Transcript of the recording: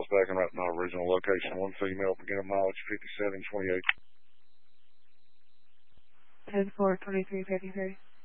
us back and right my original location. One female, beginning mileage 5728. 10-4, 2353.